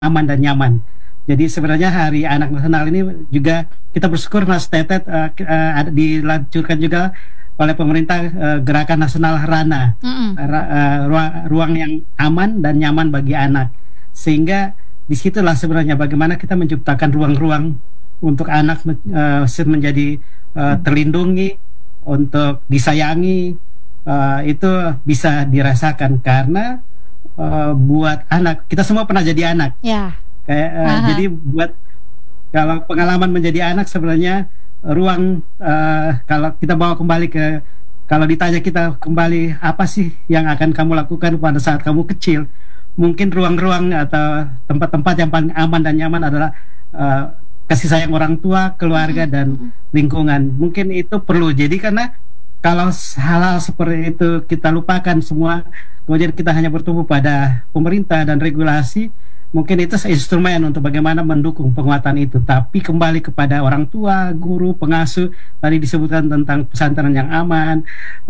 aman dan nyaman. Jadi sebenarnya Hari Anak Nasional ini juga kita bersyukur Mas Tetet dilancurkan juga oleh pemerintah Gerakan Nasional Rana, ruang yang aman dan nyaman bagi anak. Sehingga disitulah sebenarnya bagaimana kita menciptakan ruang-ruang untuk anak menjadi terlindungi, untuk disayangi, itu bisa dirasakan karena buat anak, kita semua pernah jadi anak. Ya. Jadi buat kalau pengalaman menjadi anak sebenarnya ruang kalau kita bawa kembali kalau ditanya kita kembali apa sih yang akan kamu lakukan pada saat kamu kecil, mungkin ruang-ruang atau tempat-tempat yang paling aman dan nyaman adalah kasih sayang orang tua, keluarga dan lingkungan. Mungkin itu perlu. Jadi karena kalau hal-hal seperti itu kita lupakan semua, kemudian kita hanya bertumbuh pada pemerintah dan regulasi, mungkin itu instrumen untuk bagaimana mendukung penguatan itu. Tapi kembali kepada orang tua, guru, pengasuh, tadi disebutkan tentang pesantren yang aman,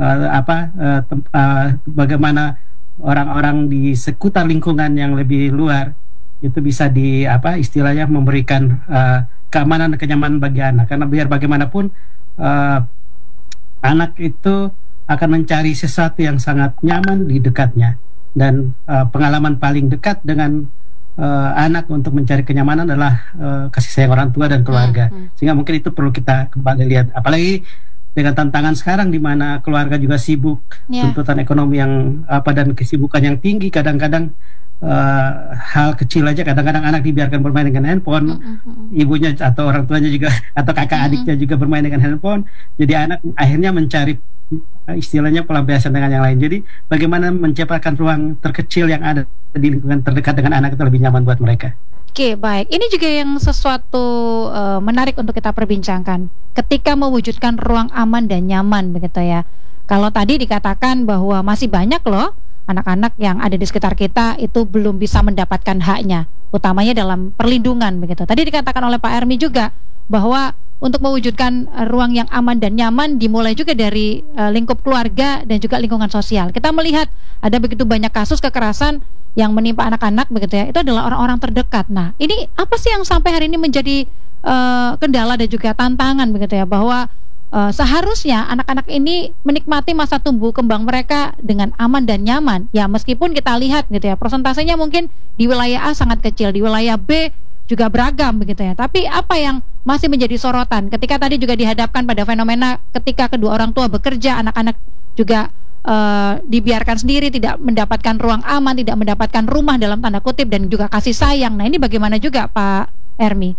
bagaimana orang-orang di sekitar lingkungan yang lebih luar itu bisa istilahnya memberikan keamanan dan kenyamanan bagi anak. Karena biar bagaimanapun anak itu akan mencari sesuatu yang sangat nyaman di dekatnya, dan pengalaman paling dekat dengan anak untuk mencari kenyamanan adalah kasih sayang orang tua dan keluarga. Sehingga mungkin itu perlu kita kembali lihat, apalagi dengan tantangan sekarang di mana keluarga juga sibuk, tuntutan ekonomi yang dan kesibukan yang tinggi. Kadang-kadang hal kecil aja, kadang-kadang anak dibiarkan bermain dengan handphone, ibunya atau orang tuanya juga atau kakak adiknya juga bermain dengan handphone. Jadi anak akhirnya mencari istilahnya pelampiasan dengan yang lain. Jadi bagaimana menciptakan ruang terkecil yang ada di lingkungan terdekat dengan anak itu lebih nyaman buat mereka. Oke, baik. Ini juga yang sesuatu menarik untuk kita perbincangkan. Ketika mewujudkan ruang aman dan nyaman, begitu ya. Kalau tadi dikatakan bahwa masih banyak loh anak-anak yang ada di sekitar kita itu belum bisa mendapatkan haknya, utamanya dalam perlindungan, begitu. Tadi dikatakan oleh Pak Ermi juga bahwa untuk mewujudkan ruang yang aman dan nyaman dimulai juga dari lingkup keluarga dan juga lingkungan sosial. Kita melihat ada begitu banyak kasus kekerasan yang menimpa anak-anak, begitu ya. Itu adalah orang-orang terdekat. Nah, ini apa sih yang sampai hari ini menjadi kendala dan juga tantangan, begitu ya, bahwa seharusnya anak-anak ini menikmati masa tumbuh kembang mereka dengan aman dan nyaman. Ya, meskipun kita lihat gitu ya, persentasenya mungkin di wilayah A sangat kecil, di wilayah B juga beragam, begitu ya. Tapi apa yang masih menjadi sorotan ketika tadi juga dihadapkan pada fenomena ketika kedua orang tua bekerja, anak-anak juga dibiarkan sendiri, tidak mendapatkan ruang aman, tidak mendapatkan rumah dalam tanda kutip dan juga kasih sayang. Nah, ini bagaimana juga Pak Ermi?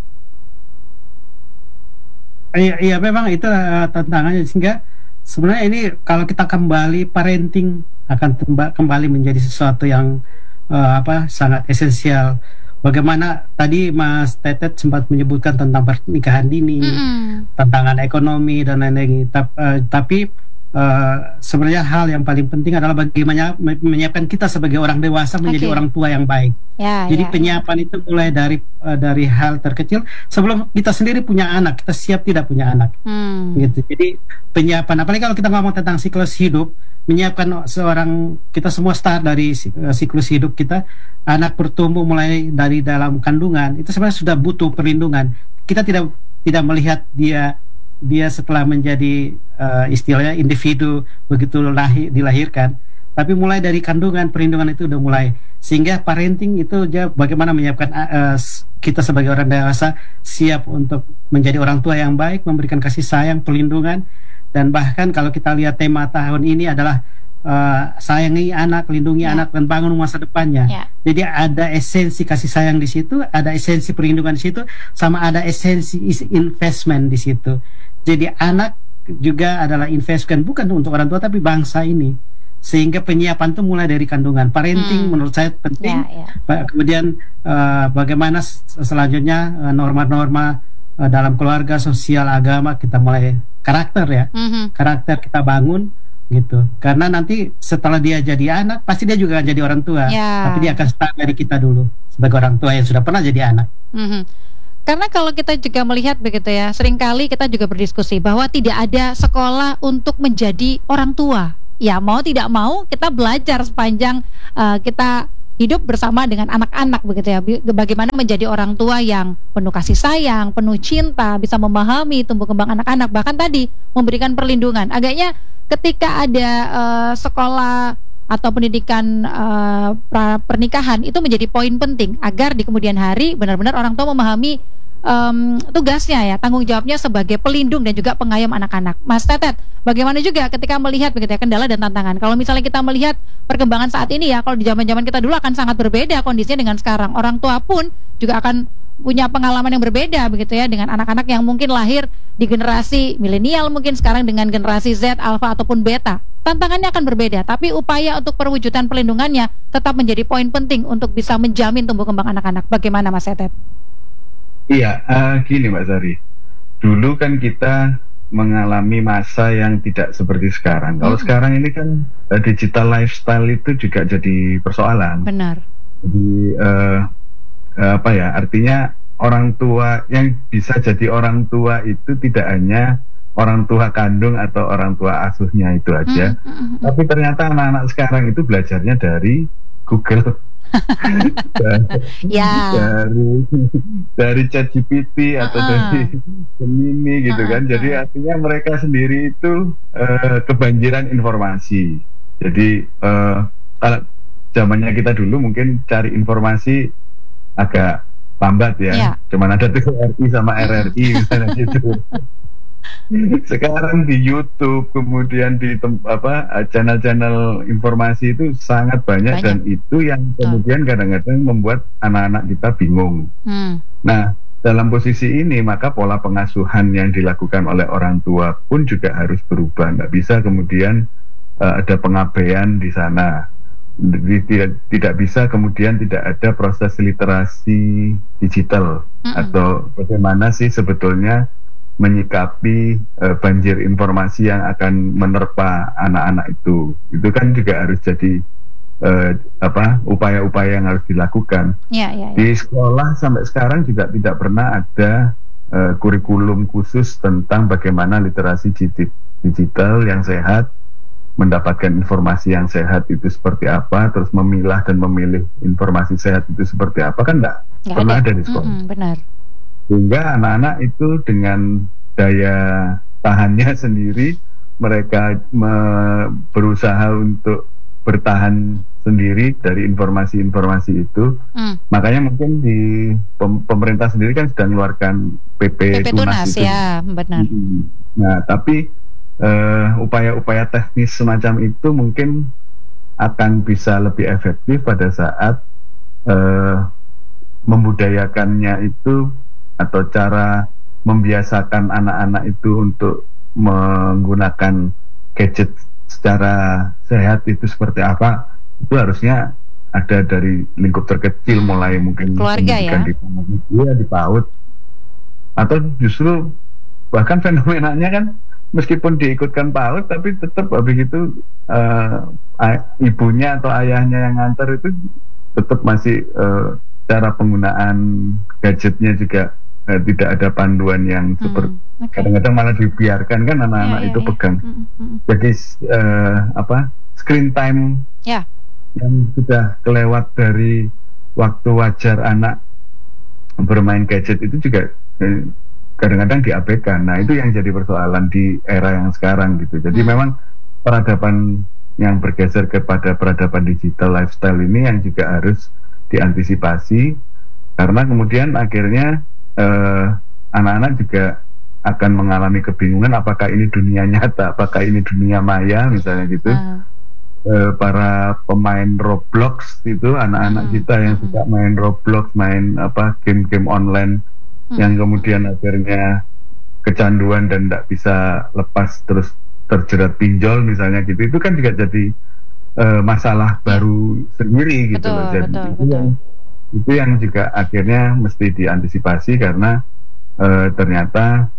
Iya, memang itu tantangannya, sehingga sebenarnya ini kalau kita kembali parenting akan kembali menjadi sesuatu yang sangat esensial. Bagaimana tadi Mas Tetet sempat menyebutkan tentang pernikahan dini, tantangan ekonomi dan lain-lain. Tapi sebenarnya hal yang paling penting adalah bagaimana menyiapkan kita sebagai orang dewasa menjadi orang tua yang baik. Jadi penyiapan itu mulai dari hal terkecil. Sebelum kita sendiri punya anak, kita siap tidak punya anak. Gitu. Jadi penyiapan, apalagi kalau kita ngomong tentang siklus hidup, menyiapkan kita semua start dari siklus hidup kita. Anak bertumbuh mulai dari dalam kandungan, itu sebenarnya sudah butuh perlindungan. Kita tidak melihat dia setelah menjadi istilahnya individu begitu dilahirkan, tapi mulai dari kandungan perlindungan itu udah mulai. Sehingga parenting itu bagaimana menyiapkan kita sebagai orang dewasa siap untuk menjadi orang tua yang baik, memberikan kasih sayang, perlindungan. Dan bahkan kalau kita lihat tema tahun ini adalah sayangi anak, lindungi anak, dan bangun masa depannya. Jadi ada esensi kasih sayang di situ, ada esensi perlindungan di situ, sama ada esensi investment di situ. Jadi anak juga adalah investment bukan untuk orang tua tapi bangsa ini. Sehingga penyiapan itu mulai dari kandungan. Parenting menurut saya penting. Kemudian bagaimana selanjutnya norma-norma dalam keluarga, sosial, agama, kita mulai karakter ya. Karakter kita bangun gitu. Karena nanti setelah dia jadi anak pasti dia juga akan jadi orang tua. Tapi dia akan start dari kita dulu sebagai orang tua yang sudah pernah jadi anak. Karena kalau kita juga melihat begitu ya, seringkali kita juga berdiskusi bahwa tidak ada sekolah untuk menjadi orang tua. Ya mau tidak mau kita belajar sepanjang kita hidup bersama dengan anak-anak begitu ya. Bagaimana menjadi orang tua yang penuh kasih sayang, penuh cinta, bisa memahami tumbuh kembang anak-anak, bahkan tadi memberikan perlindungan. Agaknya ketika ada sekolah atau pendidikan pernikahan itu menjadi poin penting agar di kemudian hari benar-benar orang tua memahami tugasnya ya, tanggung jawabnya sebagai pelindung dan juga pengayom anak-anak. Mas Tetet, bagaimana juga ketika melihat begitu ya kendala dan tantangan? Kalau misalnya kita melihat perkembangan saat ini ya, kalau di zaman-zaman kita dulu akan sangat berbeda kondisinya dengan sekarang. Orang tua pun juga akan punya pengalaman yang berbeda begitu ya dengan anak-anak yang mungkin lahir di generasi milenial, mungkin sekarang dengan generasi Z, Alpha ataupun Beta. Tantangannya akan berbeda, tapi upaya untuk perwujudan pelindungannya tetap menjadi poin penting untuk bisa menjamin tumbuh kembang anak-anak. Bagaimana Mas Tetet? Iya, gini Mbak Sari. Dulu kan kita mengalami masa yang tidak seperti sekarang. Kalau sekarang ini kan digital lifestyle itu juga jadi persoalan. Benar. Jadi apa ya? Artinya orang tua yang bisa jadi orang tua itu tidak hanya orang tua kandung atau orang tua asuhnya itu aja. Tapi ternyata anak-anak sekarang itu belajarnya dari Google. dari ChatGPT atau dari Gemini gitu kan. Jadi artinya mereka sendiri itu kebanjiran informasi. Jadi kalau zamannya kita dulu mungkin cari informasi agak lambat ya. Cuman ada TVRI sama RRI misalnya gitu. Sekarang di YouTube, kemudian di channel-channel informasi itu sangat banyak. Dan itu yang kemudian kadang-kadang membuat anak-anak kita bingung. Nah, dalam posisi ini maka pola pengasuhan yang dilakukan oleh orang tua pun juga harus berubah. Nggak bisa kemudian ada pengabaian di sana. Tidak bisa kemudian tidak ada proses literasi digital atau bagaimana sih sebetulnya menyikapi banjir informasi yang akan menerpa anak-anak itu kan juga harus jadi upaya-upaya yang harus dilakukan. Di sekolah sampai sekarang juga tidak pernah ada kurikulum khusus tentang bagaimana literasi digital yang sehat, mendapatkan informasi yang sehat itu seperti apa, terus memilah dan memilih informasi sehat itu seperti apa, kan nggak pernah ada di sekolah. Benar. Sehingga anak-anak itu dengan daya tahannya sendiri, mereka berusaha untuk bertahan sendiri dari informasi-informasi itu. Makanya mungkin di pemerintah sendiri kan sudah mengeluarkan PP Tunas itu. Ya, benar. Nah, tapi upaya-upaya teknis semacam itu mungkin akan bisa lebih efektif pada saat membudayakannya itu, atau cara membiasakan anak-anak itu untuk menggunakan gadget secara sehat itu seperti apa, itu harusnya ada dari lingkup terkecil, mulai mungkin keluarga ya, di PAUD, atau justru bahkan fenomenanya kan meskipun diikutkan PAUD tapi tetap habis itu ibunya atau ayahnya yang nganter itu tetap masih cara penggunaan gadgetnya juga tidak ada panduan yang seperti kadang-kadang malah dibiarkan kan anak-anak itu pegang. Jadi screen time yang sudah kelewat dari waktu wajar anak bermain gadget itu juga kadang-kadang diabaikan. Nah, itu yang jadi persoalan di era yang sekarang gitu. Jadi memang peradaban yang bergeser kepada peradaban digital lifestyle ini yang juga harus diantisipasi, karena kemudian akhirnya anak-anak juga akan mengalami kebingungan apakah ini dunia nyata, apakah ini dunia maya misalnya gitu. Para pemain Roblox itu, anak-anak kita yang suka main Roblox, main game-game online yang kemudian akhirnya kecanduan dan tidak bisa lepas, terus terjerat pinjol misalnya gitu, itu kan juga jadi masalah baru sendiri gitu loh. Jadi itu yang juga akhirnya mesti diantisipasi, karena ternyata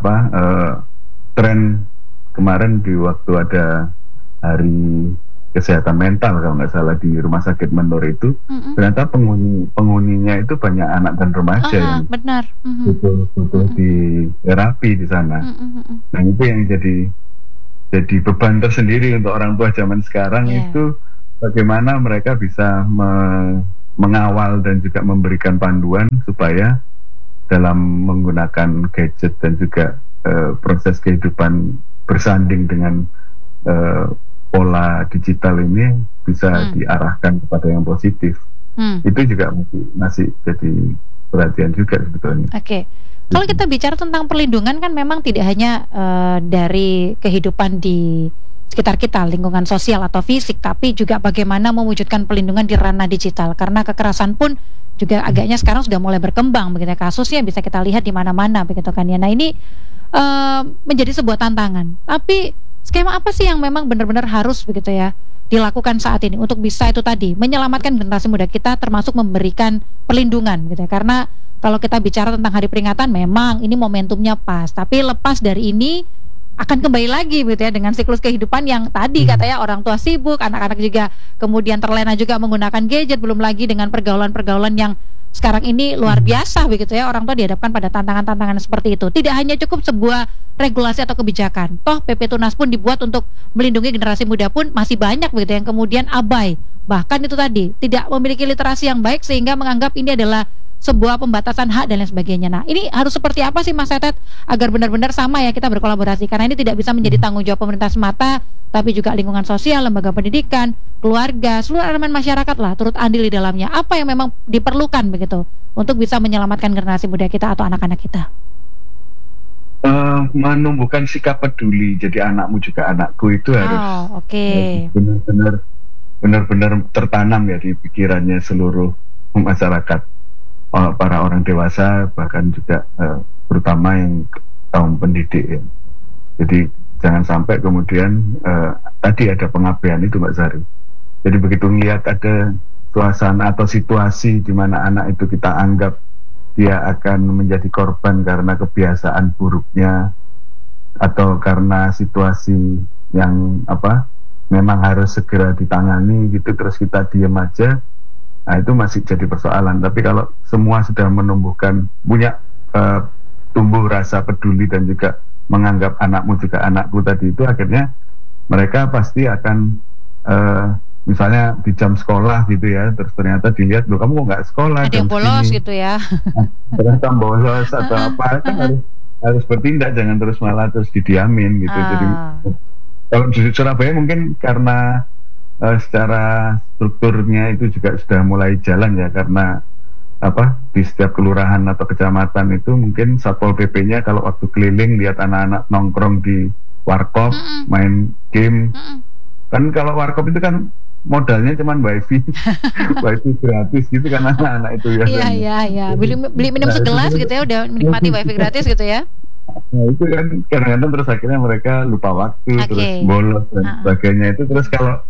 tren kemarin di waktu ada hari kesehatan mental kalau nggak salah di Rumah Sakit Menur itu, ternyata penghuninya itu banyak anak dan remaja yang betul di terapi di sana. Nah, itu yang jadi beban tersendiri untuk orang tua zaman sekarang itu bagaimana mereka bisa mengawal dan juga memberikan panduan supaya dalam menggunakan gadget dan juga proses kehidupan bersanding dengan pola digital ini bisa diarahkan kepada yang positif. Itu juga masih jadi perhatian juga sebetulnya. Oke. Kalau kita bicara tentang perlindungan kan memang tidak hanya dari kehidupan di sekitar kita, lingkungan sosial atau fisik, tapi juga bagaimana mewujudkan perlindungan di ranah digital. Karena kekerasan pun juga agaknya sekarang sudah mulai berkembang, begitu kasusnya bisa kita lihat di mana-mana, begitu kan ya. Nah ini menjadi sebuah tantangan. Tapi skema apa sih yang memang benar-benar harus begitu ya dilakukan saat ini untuk bisa itu tadi menyelamatkan generasi muda kita, termasuk memberikan perlindungan, gitu ya. Karena kalau kita bicara tentang hari peringatan, memang ini momentumnya pas. Tapi lepas dari ini akan kembali lagi gitu ya dengan siklus kehidupan yang tadi katanya orang tua sibuk, anak-anak juga kemudian terlena juga menggunakan gadget, belum lagi dengan pergaulan-pergaulan yang sekarang ini luar biasa begitu ya, orang tua dihadapkan pada tantangan-tantangan seperti itu. Tidak hanya cukup sebuah regulasi atau kebijakan, toh PP Tunas pun dibuat untuk melindungi generasi muda pun masih banyak begitu yang kemudian abai, bahkan itu tadi tidak memiliki literasi yang baik sehingga menganggap ini adalah sebuah pembatasan hak dan lain sebagainya. Nah ini harus seperti apa sih Mas Tetet agar benar-benar sama ya kita berkolaborasi, karena ini tidak bisa menjadi tanggung jawab pemerintah semata, tapi juga lingkungan sosial, lembaga pendidikan, keluarga, seluruh elemen masyarakat lah turut andil di dalamnya. Apa yang memang diperlukan begitu untuk bisa menyelamatkan generasi muda kita atau anak-anak kita? Menumbuhkan sikap peduli, jadi anakmu juga anakku itu harus benar-benar tertanam ya di pikirannya seluruh masyarakat, para orang dewasa, bahkan juga terutama yang kaum pendidik ya. Jadi jangan sampai kemudian tadi ada pengabaian itu Mbak Sari. Jadi begitu melihat ada suasana atau situasi di mana anak itu kita anggap dia akan menjadi korban karena kebiasaan buruknya atau karena situasi yang memang harus segera ditangani gitu, terus kita diam aja, nah itu masih jadi persoalan. Tapi kalau semua sudah punya tumbuh rasa peduli dan juga menganggap anakmu juga anakku tadi itu, akhirnya mereka pasti akan misalnya di jam sekolah gitu ya, terus ternyata dilihat, loh kamu kok nggak sekolah, ada yang bolos gitu ya, ternyata bolos atau apa, kan harus bertindak, jangan terus malah terus didiamin gitu. Jadi kalau di Surabaya mungkin karena secara strukturnya itu juga sudah mulai jalan ya, karena di setiap kelurahan atau kecamatan itu mungkin Satpol PP-nya kalau waktu keliling lihat anak-anak nongkrong di warkop main game, kan kalau warkop itu kan modalnya cuman wifi wifi gratis gitu kan anak-anak itu ya. Iya beli minum segelas gitu ya udah menikmati wifi gratis gitu ya. Nah itu kan kadang-kadang terus akhirnya mereka lupa waktu, terus bolos dan sebagainya itu. Terus kalau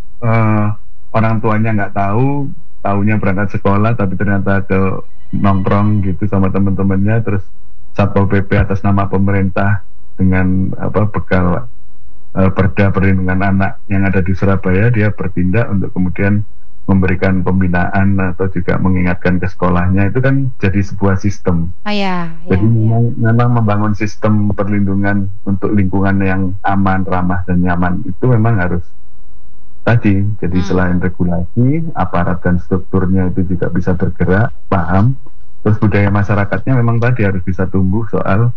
orang tuanya nggak taunya berangkat sekolah tapi ternyata ke nongkrong gitu sama teman-temannya, terus Satpol PP atas nama pemerintah dengan bekal Perda Perlindungan Anak yang ada di Surabaya, dia bertindak untuk kemudian memberikan pembinaan atau juga mengingatkan ke sekolahnya, itu kan jadi sebuah sistem. Jadi memang membangun sistem perlindungan untuk lingkungan yang aman, ramah dan nyaman itu memang harus tadi. Jadi selain regulasi, aparat dan strukturnya itu juga bisa bergerak, paham, terus budaya masyarakatnya memang tadi harus bisa tumbuh soal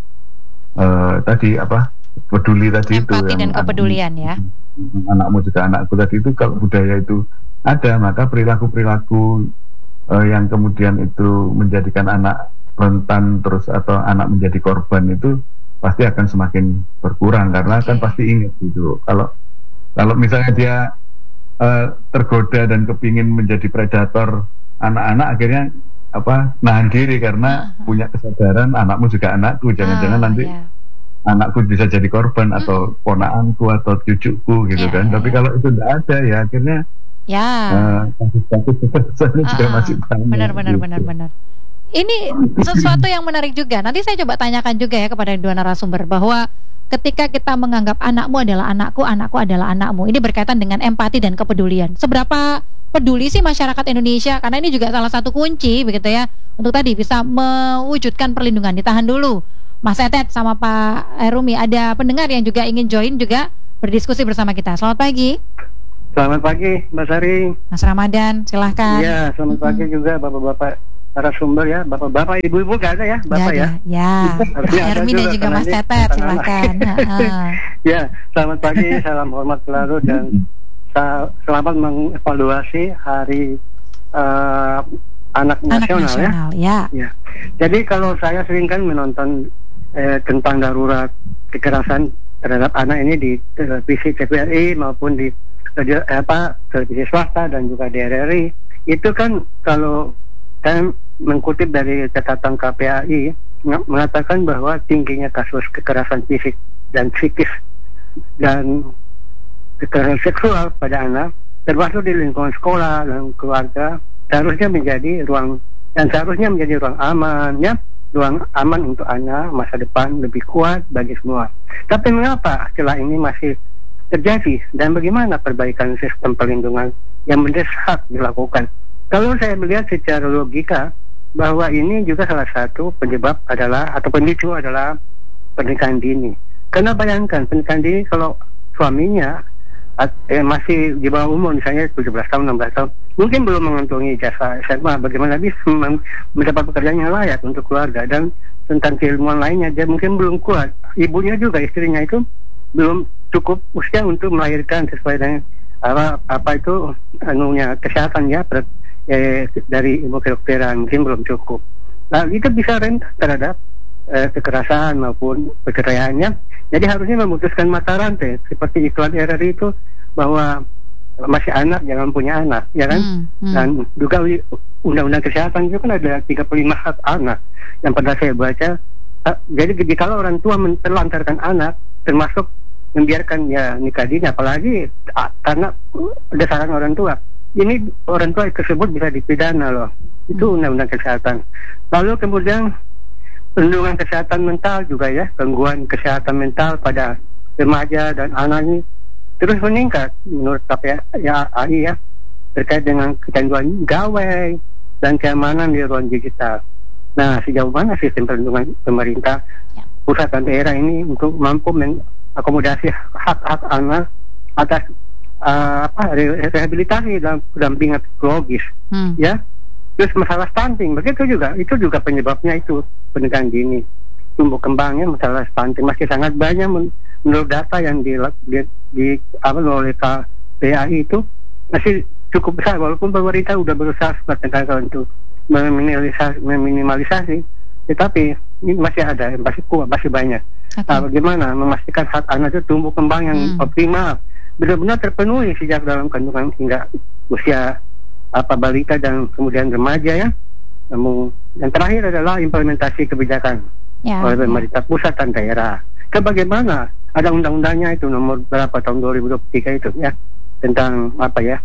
peduli tadi, empati itu dan kepedulian ya. Anakmu juga anakku tadi itu, kalau budaya itu ada, maka perilaku-perilaku yang kemudian itu menjadikan anak rentan terus atau anak menjadi korban itu pasti akan semakin berkurang, karena kan pasti ingat gitu. Kalau misalnya dia tergoda dan kepingin menjadi predator anak-anak, akhirnya nahan diri karena punya kesadaran anakmu juga anakku, jangan-jangan nanti anakku bisa jadi korban atau ponaanku atau cucuku gitu kan. Tapi kalau itu tidak ada ya akhirnya kasus-kasus kekerasannya juga masih banyak. Benar. Ini sesuatu yang menarik juga. Nanti saya coba tanyakan juga ya kepada dua narasumber bahwa ketika kita menganggap anakmu adalah anakku, anakku adalah anakmu, ini berkaitan dengan empati dan kepedulian. Seberapa peduli sih masyarakat Indonesia? Karena ini juga salah satu kunci begitu ya untuk tadi bisa mewujudkan perlindungan. Ditahan dulu Mas Tetet sama Pak Rumi, ada pendengar yang juga ingin join juga berdiskusi bersama kita. Selamat pagi. Selamat pagi, Mbak Sari. Mas Ramadan, silahkan. Iya, selamat pagi juga Bapak-Bapak narasumber ya, Bapak-bapak, Ibu-ibu gak ada ya, Bapak Gak ada. ya? Pak Hermi dan juga Mas Tetet, silahkan. Ya, selamat pagi, salam hormat selalu dan selamat mengevaluasi Hari Anak Nasional ya. Jadi kalau saya sering kan menonton tentang darurat kekerasan terhadap anak ini di televisi TVRI maupun di televisi swasta dan juga di RRI, itu kan kalau saya mengutip dari catatan KPAI mengatakan bahwa tingginya kasus kekerasan fisik dan psikis dan kekerasan seksual pada anak termasuk di lingkungan sekolah dan keluarga seharusnya menjadi ruang aman ya, ruang aman untuk anak, masa depan lebih kuat bagi semua. Tapi mengapa celah ini masih terjadi dan bagaimana perbaikan sistem perlindungan yang mendesak dilakukan? Kalau saya melihat secara logika bahwa ini juga salah satu penyebab adalah atau pemicu adalah pernikahan dini. Karena bayangkan pernikahan dini kalau suaminya masih di bawah umur, misalnya 17 tahun, 16 tahun, mungkin belum mengantongi jasa SMA, bagaimana bisa mendapat pekerjaan yang layak untuk keluarga, dan tentang keilmuan lainnya dia mungkin belum kuat. Ibunya juga, istrinya itu belum cukup usia untuk melahirkan sesuai dengan kesehatan ya, dari ilmu kedokteran mungkin belum cukup. Nah, itu bisa rentan terhadap kekerasan maupun perceraiannya. Jadi harusnya memutuskan mata rantai seperti iklan RRI itu, bahwa masih anak jangan punya anak, ya kan? Dan juga undang-undang kesehatan itu kan ada 35 hak anak yang pernah saya baca. Jadi kalau orang tua menelantarkan anak, termasuk membiarkan ya nikah dini, apalagi karena dasarkan orang tua, ini orang tua tersebut bisa dipidana loh. Itu undang-undang kesehatan. Lalu kemudian perlindungan kesehatan mental juga ya, gangguan kesehatan mental pada remaja dan anak ini terus meningkat menurut KPAI ya, terkait dengan kecanduan gawai dan keamanan di ruang digital. Nah, sejauh mana sistem perlindungan pemerintah pusat dan daerah ini untuk mampu mengakomodasi hak-hak anak atas rehabilitasi dan pendampingan psikologis ya. Terus masalah stunting, itu juga penyebabnya itu pernikahan dini. Tumbuh kembangnya masalah stunting masih sangat banyak menurut data yang oleh KPAI itu masih cukup besar, walaupun pemerintah sudah berusaha sebenarnya untuk meminimalisasi, tetapi ini masih ada, masih banyak. Bagaimana memastikan hak anak itu tumbuh kembang yang optimal, benar-benar terpenuhi sejak dalam kandungan hingga usia balita dan kemudian remaja ya. Namun yang terakhir adalah implementasi kebijakan oleh pemerintah pusat dan daerah. Bagaimana ada undang-undangnya itu nomor berapa tahun 2023 itu ya, tentang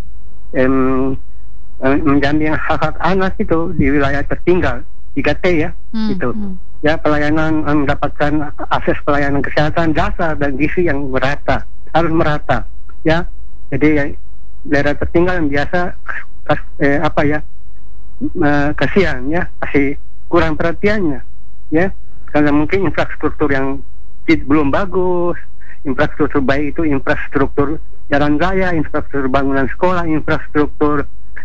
menjamin hak-hak anak itu di wilayah tertinggal 3T ya, itu ya, pelayanan, mendapatkan akses pelayanan kesehatan, dasar dan gizi yang merata, harus merata ya. Jadi daerah tertinggal yang biasa kasihan ya, masih kurang perhatiannya ya, karena mungkin infrastruktur yang belum bagus. Infrastruktur baik itu infrastruktur jalan raya, infrastruktur bangunan sekolah, infrastruktur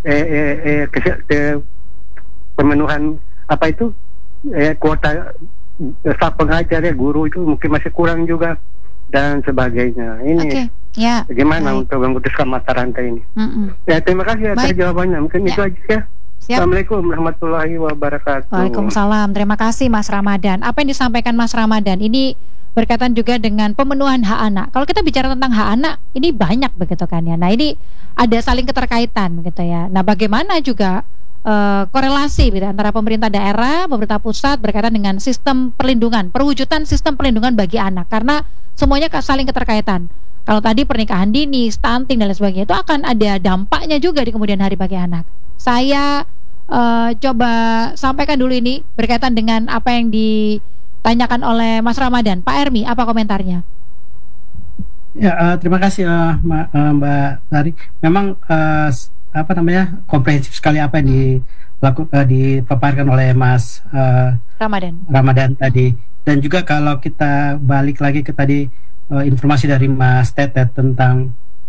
pemenuhan kuota staf pengajar ya, guru itu mungkin masih kurang juga dan sebagainya. Ini bagaimana untuk memutuskan mata rantai ini? Ya, terima kasih atas jawabannya. Mungkin itu aja ya. Assalamualaikum warahmatullahi wabarakatuh. Waalaikumsalam. Terima kasih Mas Ramadan. Apa yang disampaikan Mas Ramadan ini berkaitan juga dengan pemenuhan hak anak. Kalau kita bicara tentang hak anak, ini banyak begitu kan ya. Nah, ini ada saling keterkaitan gitu ya. Nah, bagaimana juga korelasi gitu, antara pemerintah daerah, pemerintah pusat berkaitan dengan sistem perlindungan, perwujudan sistem perlindungan bagi anak, karena semuanya saling keterkaitan. Kalau tadi pernikahan dini, stunting dan lain sebagainya, itu akan ada dampaknya juga di kemudian hari bagi anak. Saya coba sampaikan dulu ini berkaitan dengan apa yang ditanyakan oleh Mas Ramadan. Pak Hermi, apa komentarnya? Ya, terima kasih Mbak Sari. Memang komprehensif sekali apa yang dipaparkan oleh Mas Ramadan tadi. Dan juga kalau kita balik lagi ke tadi informasi dari Mas Tetet tentang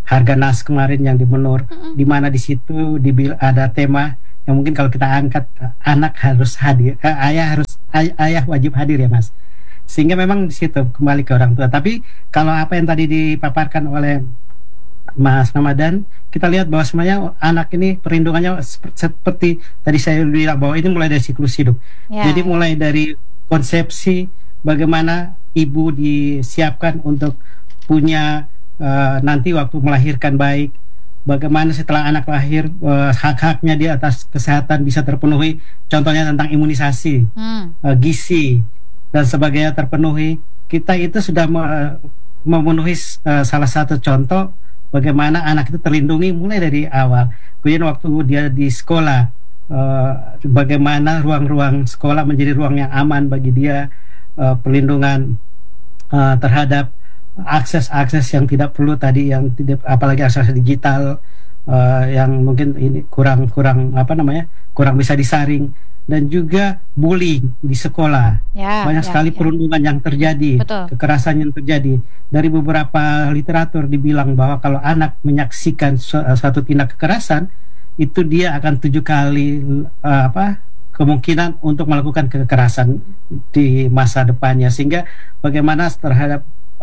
Harganas kemarin yang di Menur, di mana di situ ada tema yang mungkin kalau kita angkat, anak harus hadir, ayah wajib hadir ya Mas. Sehingga memang di situ kembali ke orang tua. Tapi kalau apa yang tadi dipaparkan oleh Mas Ramadan, kita lihat bahwa sebenarnya anak ini perlindungannya seperti tadi saya bilang bahwa ini mulai dari siklus hidup. Jadi mulai dari konsepsi, bagaimana ibu disiapkan untuk punya nanti waktu melahirkan baik, bagaimana setelah anak lahir hak-haknya dia atas kesehatan bisa terpenuhi, contohnya tentang imunisasi, gizi dan sebagainya terpenuhi. Kita itu sudah memenuhi salah satu contoh bagaimana anak itu terlindungi mulai dari awal. Kemudian waktu dia di sekolah, bagaimana ruang-ruang sekolah menjadi ruang yang aman bagi dia, perlindungan terhadap akses yang tidak perlu tadi, yang tidak, apalagi akses digital yang mungkin ini kurang bisa disaring, dan juga bullying di sekolah. Banyak sekali perundungan yang terjadi. Betul. Kekerasan yang terjadi. Dari beberapa literatur dibilang bahwa kalau anak menyaksikan suatu tindak kekerasan, itu dia akan 7 kali kemungkinan untuk melakukan kekerasan di masa depannya. Sehingga bagaimana terhadap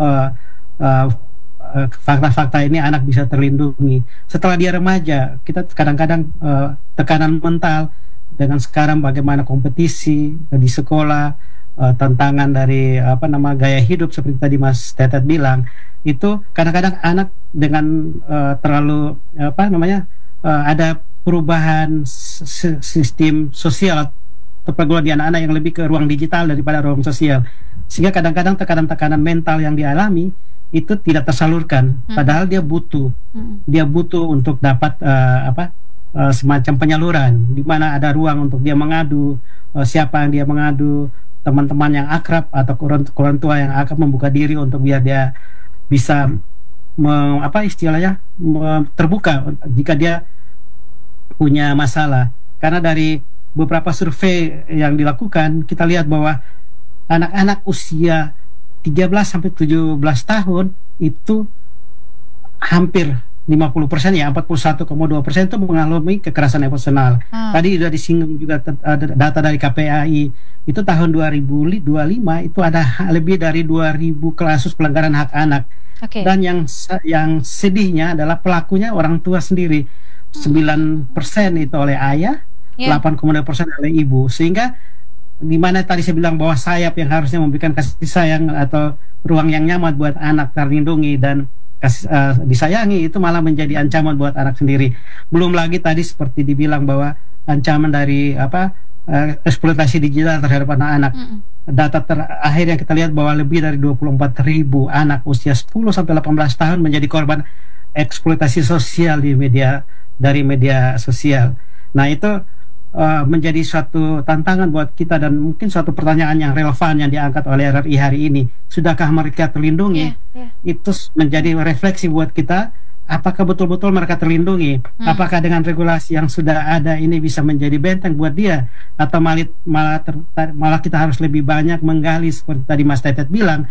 fakta-fakta ini anak bisa terlindungi. Setelah dia remaja, kita kadang-kadang tekanan mental dengan sekarang bagaimana kompetisi di sekolah, tantangan dari gaya hidup seperti tadi Mas Tetet bilang, itu kadang-kadang anak dengan terlalu ada perubahan sistem sosial atau pergaulan di anak-anak yang lebih ke ruang digital daripada ruang sosial, sehingga kadang-kadang tekanan-tekanan mental yang dialami itu tidak tersalurkan, padahal dia butuh untuk dapat semacam penyaluran, di mana ada ruang untuk dia mengadu, siapa yang dia mengadu, teman-teman yang akrab atau orang tua yang akrab, membuka diri untuk biar dia bisa terbuka jika dia punya masalah. Karena dari beberapa survei yang dilakukan, kita lihat bahwa anak-anak usia 13 sampai 17 tahun itu hampir 50% ya, 41,2% itu mengalami kekerasan emosional. Tadi sudah disinggung juga data dari KPAI, itu tahun 2025 itu ada lebih dari 2.000 kasus pelanggaran hak anak. Dan yang sedihnya adalah pelakunya orang tua sendiri. 9% itu oleh ayah, 8,2% oleh ibu. Sehingga di mana tadi saya bilang bahwa sayap yang harusnya memberikan kasih sayang atau ruang yang nyaman buat anak terlindungi dan disayangi, itu malah menjadi ancaman buat anak sendiri. Belum lagi tadi seperti dibilang bahwa ancaman dari eksploitasi digital terhadap anak-anak. Data terakhir yang kita lihat bahwa lebih dari 24.000 anak usia 10 sampai 18 tahun menjadi korban eksploitasi sosial dari media sosial. Nah, itu menjadi suatu tantangan buat kita, dan mungkin suatu pertanyaan yang relevan yang diangkat oleh RRI hari ini. Sudahkah mereka terlindungi? Itu menjadi refleksi buat kita. Apakah betul-betul mereka terlindungi? Apakah dengan regulasi yang sudah ada ini bisa menjadi benteng buat dia? Atau malah kita harus lebih banyak menggali seperti tadi Mas Tetet bilang,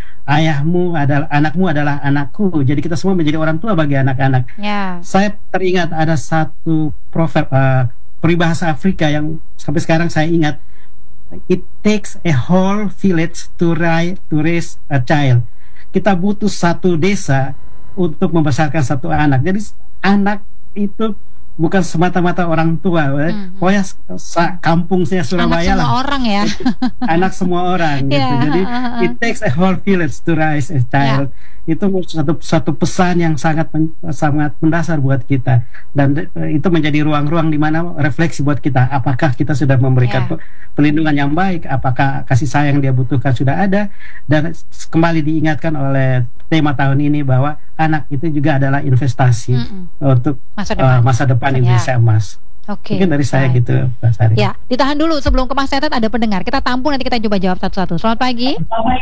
anakmu adalah anakku. Jadi kita semua menjadi orang tua bagi anak-anak. Saya teringat ada satu proverb peribahasa Afrika yang sampai sekarang saya ingat. It takes a whole village to raise a child. Kita butuh satu desa untuk membesarkan satu anak. Jadi anak itu bukan semata-mata orang tua, pokoknya kampungnya Surabaya anak semua orang ya. Anak semua orang gitu. Jadi it takes a whole village to raise a child. Itu satu pesan yang sangat mendasar buat kita, dan itu menjadi ruang-ruang di mana refleksi buat kita. Apakah kita sudah memberikan perlindungan yang baik? Apakah kasih sayang dia butuhkan sudah ada? Dan kembali diingatkan oleh tema tahun ini bahwa anak itu juga adalah investasi untuk masa depan Indonesia emas. Mungkin dari saya gitu, Pak Sari. Ya, ditahan dulu sebelum ke Mas Tetet, ada pendengar. Kita tampung, nanti kita coba jawab satu-satu. Selamat pagi.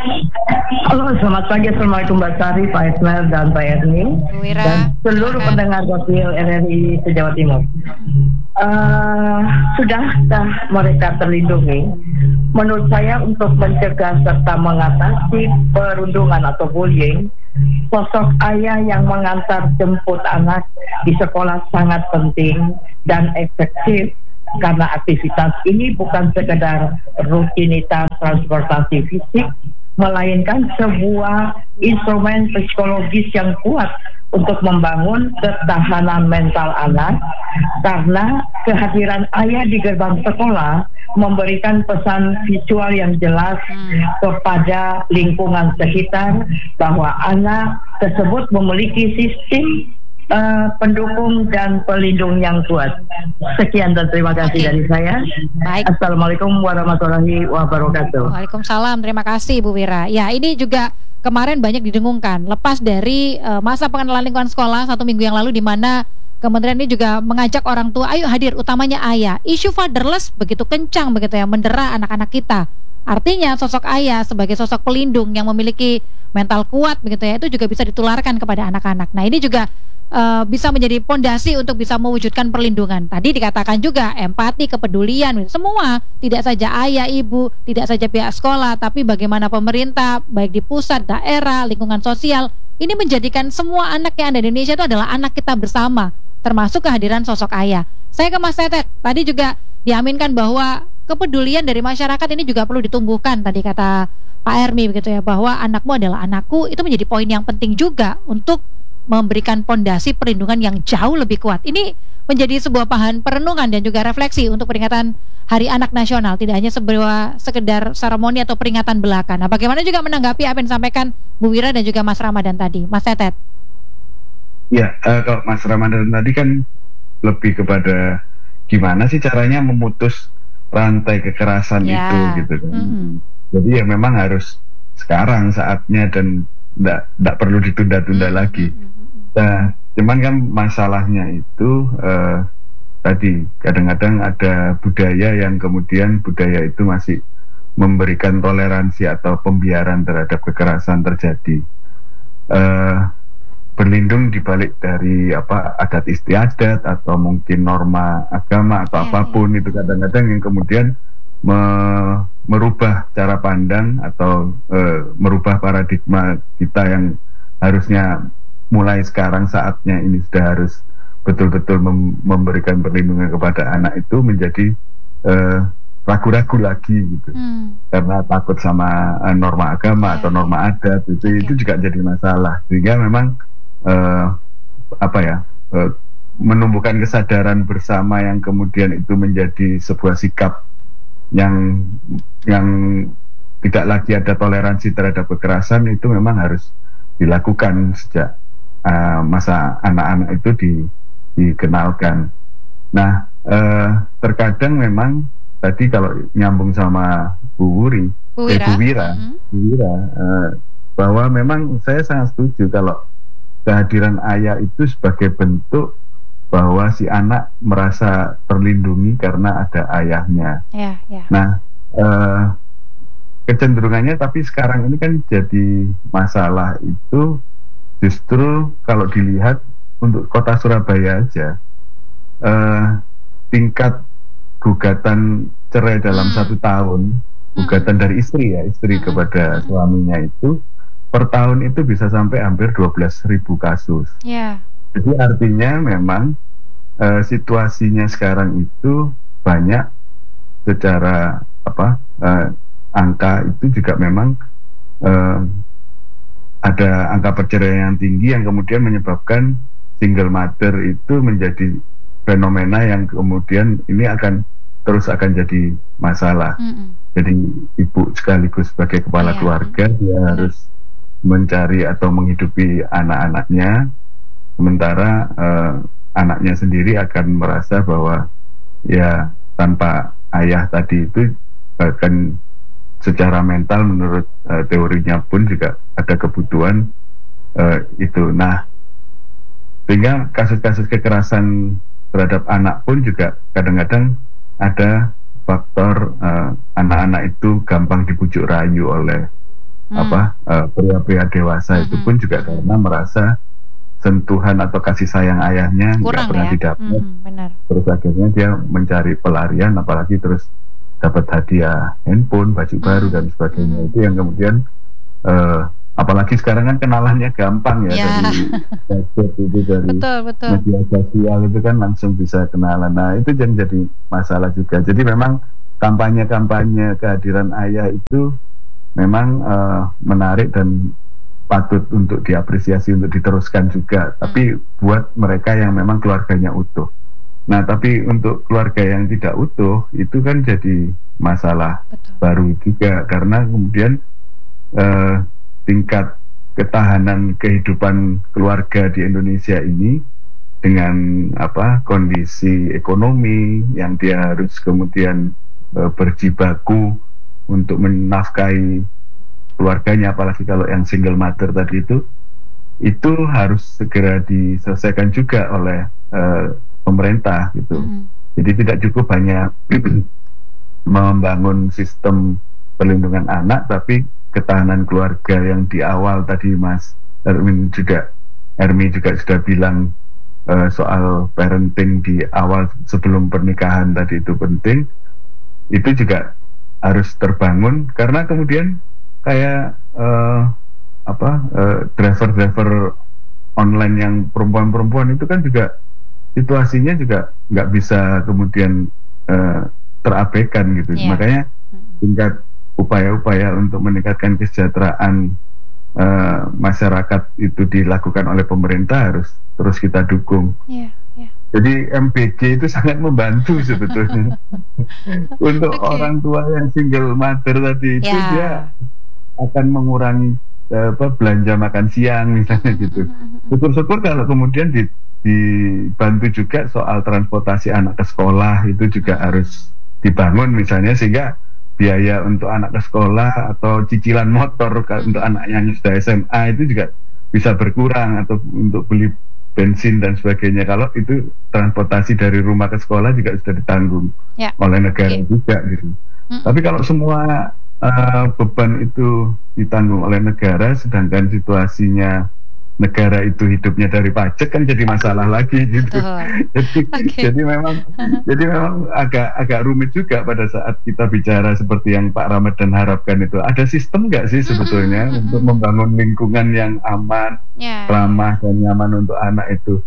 Halo, selamat pagi. Assalamualaikum Mbak Sari, Pak Ismail, dan Pak Erni, dan seluruh pendengar Gokil RRI se-Jawa Timur. Sudahkah mereka terlindungi? Menurut saya untuk mencegah serta mengatasi perundungan atau bullying, Sosok ayah yang mengantar jemput anak di sekolah sangat penting dan efektif, karena aktivitas ini bukan sekedar rutinitas transportasi fisik, melainkan sebuah instrumen psikologis yang kuat untuk membangun ketahanan mental anak, karena kehadiran ayah di gerbang sekolah memberikan pesan visual yang jelas kepada lingkungan sekitar bahwa anak tersebut memiliki sistem pendukung dan pelindung yang kuat. Sekian dan terima kasih dari saya. Baik. Assalamualaikum warahmatullahi wabarakatuh. Waalaikumsalam, terima kasih Bu Wira. Ya, ini juga kemarin banyak didengungkan lepas dari masa pengenalan lingkungan sekolah 1 minggu yang lalu, di mana kementerian ini juga mengajak orang tua, ayo hadir, utamanya ayah. Isu fatherless begitu kencang begitu ya, mendera anak-anak kita. Artinya sosok ayah sebagai sosok pelindung yang memiliki mental kuat begitu ya, itu juga bisa ditularkan kepada anak-anak. Nah, ini juga bisa menjadi pondasi untuk bisa mewujudkan perlindungan. Tadi dikatakan juga empati, kepedulian, semua, tidak saja ayah, ibu, tidak saja pihak sekolah, tapi bagaimana pemerintah, baik di pusat, daerah, lingkungan sosial, ini menjadikan semua anak yang ada di Indonesia itu adalah anak kita bersama, termasuk kehadiran sosok ayah. Saya ke Mas Tetet, tadi juga diaminkan bahwa kepedulian dari masyarakat ini juga perlu ditumbuhkan, tadi kata Pak Hermi begitu ya, bahwa anakmu adalah anakku, itu menjadi poin yang penting juga untuk memberikan pondasi perlindungan yang jauh lebih kuat. Ini menjadi sebuah bahan perenungan dan juga refleksi untuk peringatan Hari Anak Nasional, tidak hanya sekedar seremoni atau peringatan belaka. Nah, bagaimana juga menanggapi apa yang disampaikan Bu Wira dan juga Mas Ramadan tadi, Mas Tetet? Ya, kalau Mas Ramadan tadi kan lebih kepada gimana sih caranya memutus rantai kekerasan itu gitu kan. Jadi ya memang harus sekarang saatnya dan tidak perlu ditunda-tunda lagi. Nah, cuman kan masalahnya itu tadi kadang-kadang ada budaya yang kemudian budaya itu masih memberikan toleransi atau pembiaran terhadap kekerasan terjadi. Berlindung dibalik dari adat istiadat atau mungkin norma agama atau apapun itu kadang-kadang yang kemudian merubah cara pandang atau merubah paradigma kita yang harusnya mulai sekarang saatnya ini sudah harus betul-betul memberikan perlindungan kepada anak itu menjadi ragu-ragu lagi gitu, karena takut sama norma agama atau norma adat itu juga jadi masalah, sehingga memang menumbuhkan kesadaran bersama yang kemudian itu menjadi sebuah sikap yang tidak lagi ada toleransi terhadap kekerasan, itu memang harus dilakukan sejak masa anak-anak itu dikenalkan. Nah, terkadang memang tadi kalau nyambung sama Bu Wira, bahwa memang saya sangat setuju kalau kehadiran ayah itu sebagai bentuk bahwa si anak merasa terlindungi karena ada ayahnya. Nah, kecenderungannya tapi sekarang ini kan jadi masalah itu justru kalau dilihat untuk kota Surabaya aja, tingkat gugatan cerai dalam 1 tahun, gugatan dari istri kepada suaminya itu per tahun itu bisa sampai hampir 12.000 kasus. Jadi artinya memang situasinya sekarang itu banyak secara angka itu juga memang ada angka perceraian yang tinggi yang kemudian menyebabkan single mother itu menjadi fenomena yang kemudian ini akan jadi masalah. Jadi ibu sekaligus sebagai kepala keluarga dia harus mencari atau menghidupi anak-anaknya, sementara anaknya sendiri akan merasa bahwa ya tanpa ayah tadi itu akan secara mental menurut teorinya pun juga ada kebutuhan itu. Nah, sehingga kasus-kasus kekerasan terhadap anak pun juga kadang-kadang ada faktor anak-anak itu gampang dibujuk rayu oleh pria-pria dewasa itu pun juga karena merasa sentuhan atau kasih sayang ayahnya nggak pernah didapat. Terus akhirnya dia mencari pelarian, apalagi terus dapat hadiah handphone, baju baru dan sebagainya, itu yang kemudian apalagi sekarang kan kenalannya gampang ya, dari gadget itu, dari betul. media sosial itu kan langsung bisa kenalan. Nah itu jadi masalah juga. Jadi memang kampanye kehadiran ayah itu memang menarik dan patut untuk diapresiasi, untuk diteruskan juga. Tapi buat mereka yang memang keluarganya utuh. Nah, tapi untuk keluarga yang tidak utuh itu kan jadi masalah baru juga, karena kemudian tingkat ketahanan kehidupan keluarga di Indonesia ini dengan kondisi ekonomi yang dia harus kemudian berjibaku untuk menafkahi keluarganya, apalagi kalau yang single mother tadi itu harus segera diselesaikan juga oleh pemerintah gitu. Jadi tidak cukup hanya membangun sistem perlindungan anak, tapi ketahanan keluarga yang di awal tadi Mas Ermi juga sudah bilang soal parenting di awal sebelum pernikahan tadi itu penting, itu juga harus terbangun, karena kemudian kayak driver online yang perempuan-perempuan itu kan juga situasinya juga nggak bisa kemudian terabaikan gitu. Makanya tingkat upaya-upaya untuk meningkatkan kesejahteraan masyarakat itu dilakukan oleh pemerintah harus terus kita dukung. Jadi MBG itu sangat membantu sebetulnya untuk orang tua yang single mother tadi itu dia akan mengurangi belanja makan siang misalnya gitu. Syukur-syukur kalau kemudian dibantu juga soal transportasi anak ke sekolah, itu juga harus dibangun misalnya, sehingga biaya untuk anak ke sekolah atau cicilan motor untuk anak yang sudah SMA itu juga bisa berkurang, atau untuk beli bensin dan sebagainya, kalau itu transportasi dari rumah ke sekolah juga sudah ditanggung oleh negara juga gitu. Tapi kalau semua beban itu ditanggung oleh negara, sedangkan situasinya negara itu hidupnya dari pajak, kan jadi masalah lagi gitu. Jadi memang agak rumit juga pada saat kita bicara seperti yang Pak Ramadhan harapkan itu. Ada sistem nggak sih sebetulnya untuk membangun lingkungan yang aman, ramah dan nyaman untuk anak itu?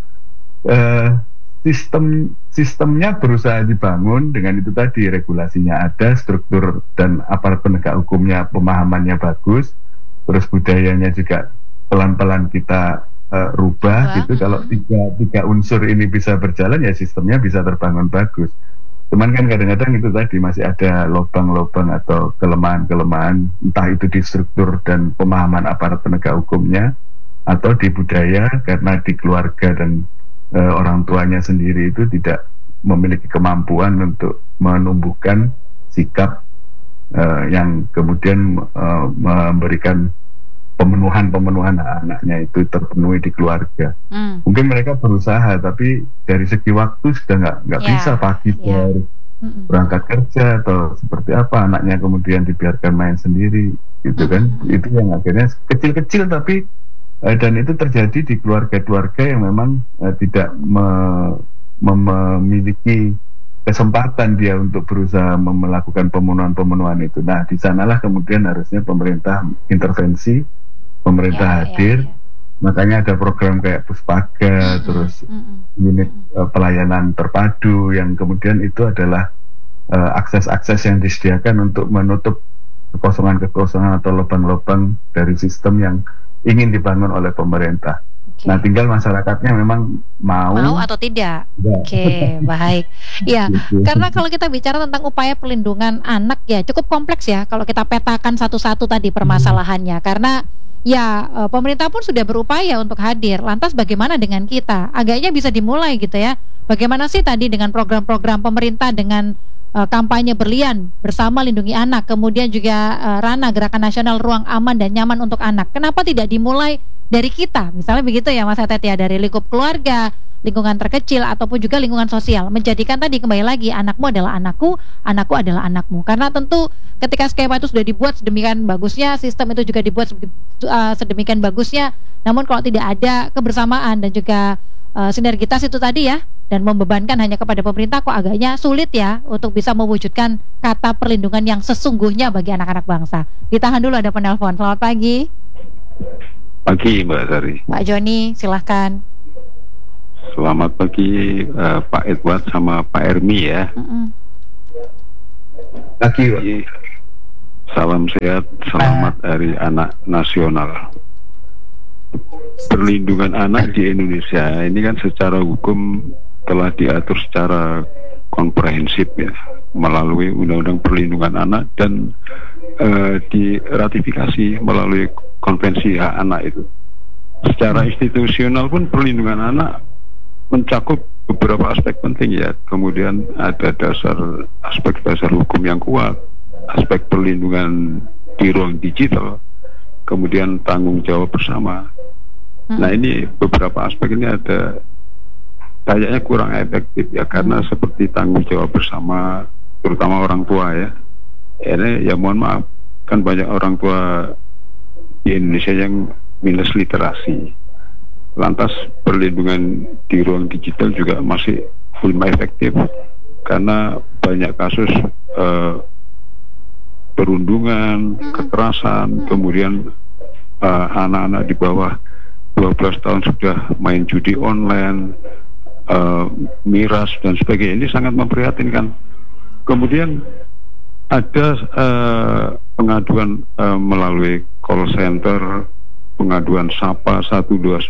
Sistemnya berusaha dibangun, dengan itu tadi regulasinya ada, struktur dan aparat penegak hukumnya pemahamannya bagus, terus budayanya juga pelan-pelan kita rubah gitu. Kalau tiga unsur ini bisa berjalan, ya sistemnya bisa terbangun bagus. Cuman kan kadang-kadang itu tadi masih ada lubang-lubang atau kelemahan-kelemahan, entah itu di struktur dan pemahaman aparat penegak hukumnya, atau di budaya, karena di keluarga dan orang tuanya sendiri itu tidak memiliki kemampuan untuk menumbuhkan sikap yang kemudian memberikan pemenuhan anaknya itu terpenuhi di keluarga. Mungkin mereka berusaha, tapi dari segi waktu sudah nggak bisa pagi harus berangkat kerja atau seperti apa, anaknya kemudian dibiarkan main sendiri gitu kan. Itu yang akhirnya kecil-kecil, tapi dan itu terjadi di keluarga-keluarga yang memang tidak memiliki kesempatan dia untuk berusaha melakukan pemenuhan itu. Nah, di sanalah kemudian harusnya pemerintah intervensi, pemerintah hadir. Makanya ada program kayak Puspaga, terus unit pelayanan terpadu, yang kemudian itu adalah akses-akses yang disediakan untuk menutup kekosongan-kekosongan atau lubang-lubang dari sistem yang ingin dibangun oleh pemerintah. Nah, tinggal masyarakatnya memang mau atau tidak. Baik. Ya, karena kalau kita bicara tentang upaya perlindungan anak, ya cukup kompleks ya kalau kita petakan satu-satu tadi permasalahannya. Karena ya pemerintah pun sudah berupaya untuk hadir. Lantas bagaimana dengan kita? Agaknya bisa dimulai gitu ya. Bagaimana sih tadi dengan program-program pemerintah, dengan kampanye berlian bersama lindungi anak, kemudian juga Rana, Gerakan Nasional Ruang Aman dan Nyaman untuk Anak. Kenapa tidak dimulai dari kita, misalnya begitu ya Mas Etet ya, dari lingkup keluarga, lingkungan terkecil, ataupun juga lingkungan sosial, menjadikan tadi kembali lagi anakmu adalah anakku, anakku adalah anakmu. Karena tentu ketika skema itu sudah dibuat sedemikian bagusnya, sistem itu juga dibuat sedemikian bagusnya, namun kalau tidak ada kebersamaan dan juga sinergitas itu tadi ya, dan membebankan hanya kepada pemerintah, kok agaknya sulit ya untuk bisa mewujudkan kata perlindungan yang sesungguhnya bagi anak-anak bangsa. Ditahan dulu, ada penelpon. Selamat pagi. Pagi Mbak Sari. Pak Joni, silahkan. Selamat pagi Pak Edward sama Pak Ermi ya. Pagi. Salam sehat, selamat Hari Anak Nasional. Perlindungan anak di Indonesia ini kan secara hukum telah diatur secara komprehensif ya, melalui Undang-Undang Perlindungan Anak dan diratifikasi melalui Konvensi Hak Anak itu. Secara institusional pun perlindungan anak mencakup beberapa aspek penting ya. Kemudian ada aspek dasar hukum yang kuat, aspek perlindungan di ruang digital, kemudian tanggung jawab bersama. Nah ini beberapa aspek ini ada kayaknya kurang efektif ya, karena seperti tanggung jawab bersama terutama orang tua ya. Ini ya mohon maaf, kan banyak orang tua di Indonesia yang minus literasi. Lantas perlindungan di ruang digital juga masih belum efektif karena banyak kasus perundungan, kekerasan, kemudian anak-anak di bawah 12 tahun sudah main judi online, miras dan sebagainya. Ini sangat memprihatinkan. Kemudian ada pengaduan melalui call center, pengaduan SAPA 129.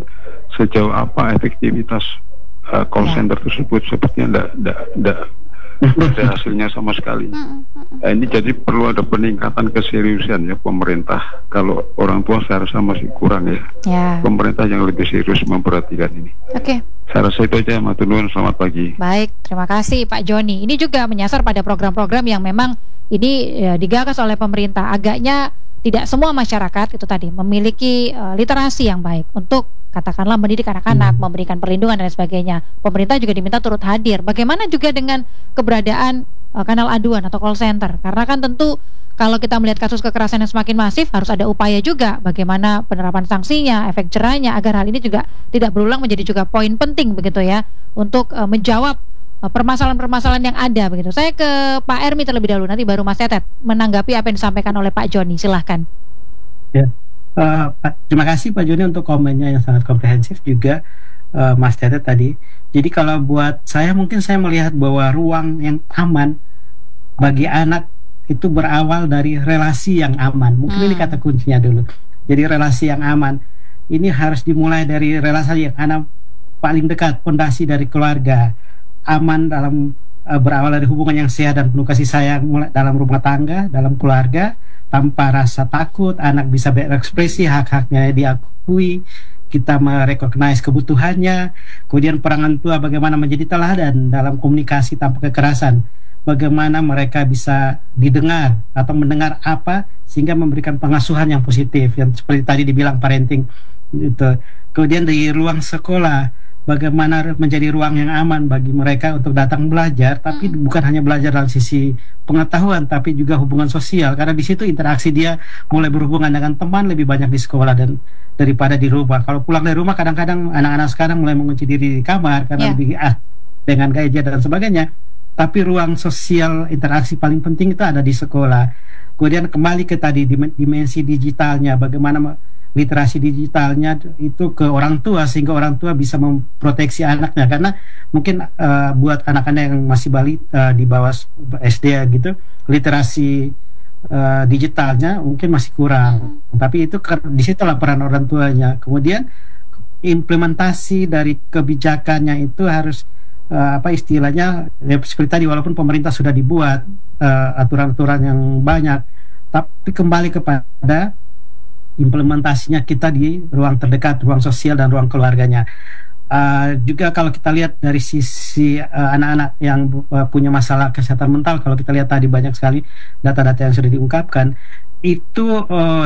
Sejauh apa efektivitas call center tersebut? Sepertinya tidak ada hasilnya sama sekali. Ini jadi perlu ada peningkatan keseriusan ya pemerintah. Kalau orang tua saya rasa masih kurang ya. Pemerintah yang lebih serius memperhatikan ini. Oke. Saya rasa itu aja, matur nuwun, selamat pagi. Baik, terima kasih Pak Joni. Ini juga menyasar pada program-program yang memang ini digagas oleh pemerintah. Agaknya tidak semua masyarakat itu tadi memiliki literasi yang baik untuk katakanlah mendidik anak-anak, memberikan perlindungan dan sebagainya. Pemerintah juga diminta turut hadir. Bagaimana juga dengan keberadaan kanal aduan atau call center? Karena kan tentu kalau kita melihat kasus kekerasan yang semakin masif, harus ada upaya juga bagaimana penerapan sanksinya, efek jerahnya, agar hal ini juga tidak berulang, menjadi juga poin penting begitu ya untuk menjawab permasalahan-permasalahan yang ada begitu. Saya ke Pak Ermi terlebih dahulu, nanti baru Mas Tetet menanggapi apa yang disampaikan oleh Pak Joni. Silahkan. Ya, terima kasih Pak Joni untuk komennya yang sangat komprehensif juga, Mas Tetet tadi. Jadi kalau buat saya, mungkin saya melihat bahwa ruang yang aman bagi anak itu berawal dari relasi yang aman. Mungkin ini kata kuncinya dulu. Jadi relasi yang aman ini harus dimulai dari relasi yang aman paling dekat, fondasi dari keluarga. Aman dalam berawal dari hubungan yang sehat dan penuh kasih sayang mulai dalam rumah tangga, dalam keluarga, tanpa rasa takut, anak bisa berekspresi, hak-haknya diakui, kita merecognize kebutuhannya. Kemudian peran tua bagaimana menjadi teladan dalam komunikasi tanpa kekerasan, bagaimana mereka bisa didengar atau mendengar apa sehingga memberikan pengasuhan yang positif, yang seperti tadi dibilang parenting itu. Kemudian di ruang sekolah, bagaimana menjadi ruang yang aman bagi mereka untuk datang belajar, tapi bukan hanya belajar dalam sisi pengetahuan, tapi juga hubungan sosial, karena di situ interaksi dia mulai berhubungan dengan teman lebih banyak di sekolah dan daripada di rumah. Kalau pulang dari rumah, kadang-kadang anak-anak sekarang mulai mengunci diri di kamar karena lebih dengan gadget dan sebagainya. Tapi ruang sosial interaksi paling penting itu ada di sekolah. Kemudian kembali ke tadi dimensi digitalnya, bagaimana literasi digitalnya itu ke orang tua sehingga orang tua bisa memproteksi anaknya, karena mungkin buat anak-anak yang masih di bawah SD gitu, literasi digitalnya mungkin masih kurang. Tapi itu di situlah peran orang tuanya. Kemudian implementasi dari kebijakannya itu harus apa istilahnya ya, seperti tadi, walaupun pemerintah sudah dibuat aturan-aturan yang banyak, tapi kembali kepada implementasinya kita di ruang terdekat, ruang sosial dan ruang keluarganya. Juga kalau kita lihat dari sisi anak-anak yang punya masalah kesehatan mental, kalau kita lihat tadi banyak sekali data-data yang sudah diungkapkan, itu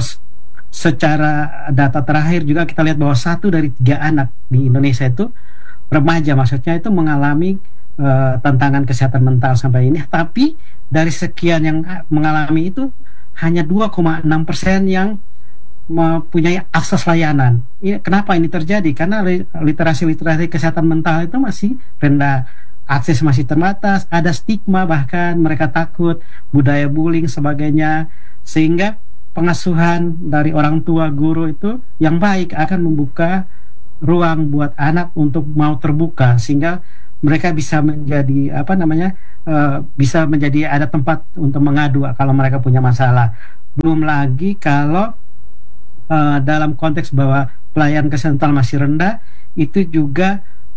secara data terakhir juga kita lihat bahwa 1 dari 3 anak di Indonesia itu remaja, maksudnya itu mengalami tantangan kesehatan mental sampai ini. Tapi dari sekian yang mengalami itu hanya 2,6% yang mempunyai akses layanan. Kenapa ini terjadi? Karena literasi kesehatan mental itu masih rendah, akses masih terbatas, ada stigma, bahkan mereka takut, budaya bullying sebagainya, sehingga pengasuhan dari orang tua, guru itu yang baik akan membuka ruang buat anak untuk mau terbuka, sehingga mereka bisa menjadi bisa menjadi ada tempat untuk mengadu kalau mereka punya masalah. Belum lagi kalau dalam konteks bahwa pelayanan kesehatan masih rendah, itu juga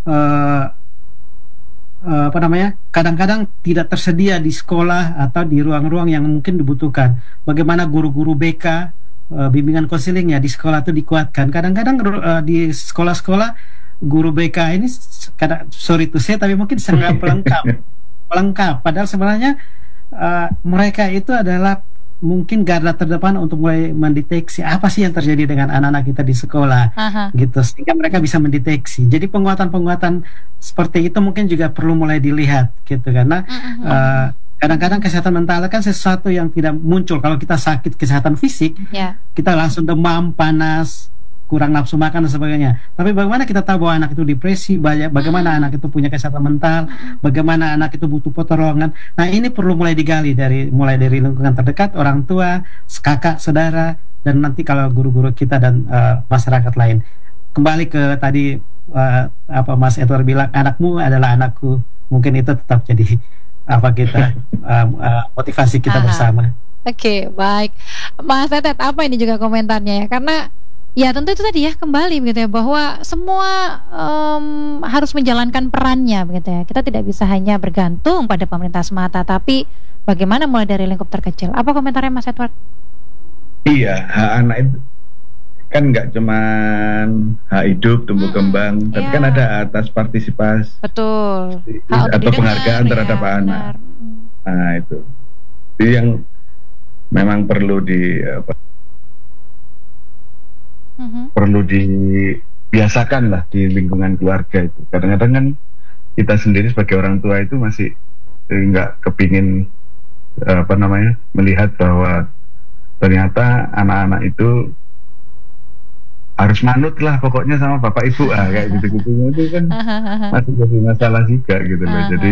kadang-kadang tidak tersedia di sekolah atau di ruang-ruang yang mungkin dibutuhkan. Bagaimana guru-guru BK, bimbingan konselingnya di sekolah itu dikuatkan. Kadang-kadang di sekolah-sekolah guru BK ini sorry to say, tapi mungkin sangat pelengkap. Padahal sebenarnya mereka itu adalah mungkin garda terdepan untuk mulai mendeteksi apa sih yang terjadi dengan anak-anak kita di sekolah, gitu, sehingga mereka bisa mendeteksi. Jadi penguatan-penguatan seperti itu mungkin juga perlu mulai dilihat, gitu, karena kadang-kadang kesehatan mental kan sesuatu yang tidak muncul. Kalau kita sakit kesehatan fisik, kita langsung demam, panas, kurang nafsu makan dan sebagainya. Tapi bagaimana kita tahu bahwa anak itu depresi, bagaimana anak itu punya kesehatan mental, bagaimana anak itu butuh pertolongan. Nah, ini perlu mulai digali mulai dari lingkungan terdekat, orang tua, kakak, saudara, dan nanti kalau guru-guru kita dan masyarakat lain. Kembali ke tadi Mas Edward bilang, anakmu adalah anakku. Mungkin itu tetap jadi motivasi kita bersama. Oke, baik. Mas Tetet, apa ini juga komentarnya ya? Karena ya tentu itu tadi ya, kembali begitu ya, bahwa semua harus menjalankan perannya begitu ya. Kita tidak bisa hanya bergantung pada pemerintah semata, tapi bagaimana mulai dari lingkup terkecil. Apa komentarnya Mas Edward? Iya, hak anak itu kan nggak cuman hak hidup, tumbuh kembang, tapi kan ada atas partisipasi. Betul. Atau penghargaan terhadap anak. Nah, itu yang memang perlu perlu dibiasakan lah di lingkungan keluarga itu. Kadang-kadang kan kita sendiri sebagai orang tua itu masih nggak kepingin melihat bahwa ternyata anak-anak itu harus manut lah pokoknya sama bapak ibu kayak gitu-gitu, itu kan masih jadi masalah juga gitu loh. Jadi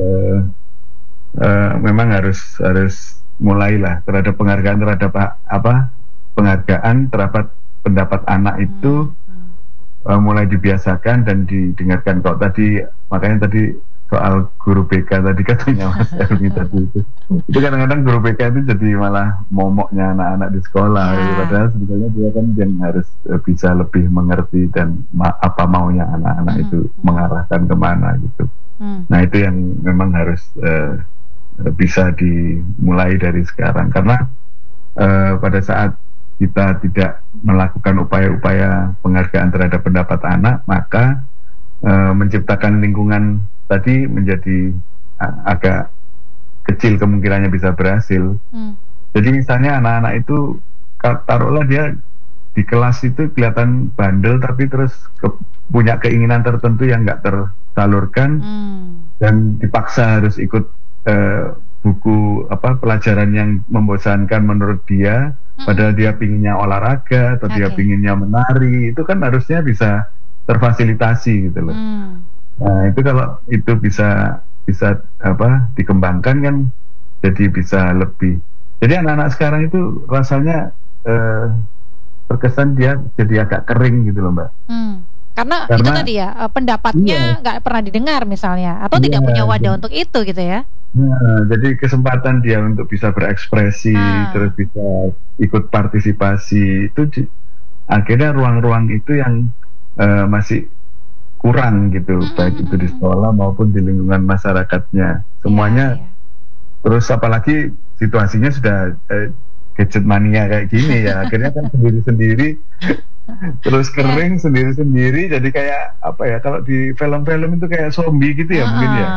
memang harus mulailah terhadap penghargaan terhadap penghargaan terhadap pendapat anak itu mulai dibiasakan dan didengarkan. Kok tadi makanya tadi soal guru BK tadi katanya Mas Elmi tadi itu kadang-kadang guru BK itu jadi malah momoknya anak-anak di sekolah, padahal sebetulnya dia kan yang harus bisa lebih mengerti dan apa maunya anak-anak itu mengarahkan kemana gitu. Nah, itu yang memang harus bisa dimulai dari sekarang, karena pada saat kita tidak melakukan upaya-upaya penghargaan terhadap pendapat anak, maka menciptakan lingkungan tadi menjadi agak kecil kemungkinannya bisa berhasil. Jadi misalnya anak-anak itu taruhlah dia di kelas itu kelihatan bandel, tapi terus punya keinginan tertentu yang nggak tersalurkan dan dipaksa harus ikut buku pelajaran yang membosankan menurut dia, padahal dia pinginnya olahraga atau dia pinginnya menari, itu kan harusnya bisa terfasilitasi gitu loh. Nah, itu kalau itu bisa dikembangkan kan jadi bisa lebih. Jadi anak-anak sekarang itu rasanya terkesan dia jadi agak kering gitu loh, Mbak. Karena itu tadi ya, pendapatnya nggak pernah didengar misalnya, atau tidak punya wadah untuk itu gitu ya. Nah, jadi kesempatan dia untuk bisa berekspresi, terus bisa ikut partisipasi, itu akhirnya ruang-ruang itu yang masih kurang gitu, baik itu di sekolah maupun di lingkungan masyarakatnya. Semuanya terus apalagi situasinya sudah gadget mania kayak gini ya, akhirnya kan sendiri-sendiri terus kering sendiri-sendiri, jadi kayak kalau di film-film itu kayak zombie gitu ya mungkin ya.